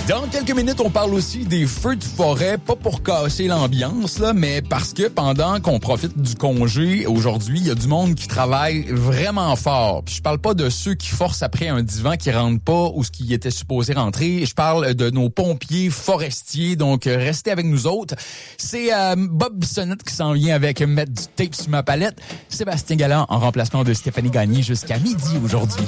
Dans quelques minutes, on parle aussi des feux de forêt, pas pour casser l'ambiance, là, mais parce que pendant qu'on profite du congé, aujourd'hui, il y a du monde qui travaille vraiment fort. Puis je parle pas de ceux qui forcent après un divan qui rentre pas ou ce qui était supposé rentrer. Je parle de nos pompiers forestiers, donc restez avec nous autres. C'est Bob Bissonnette qui s'en vient avec mettre du tape sur ma palette. Sébastien Galland en remplacement de Stéphanie Gagné jusqu'à midi aujourd'hui.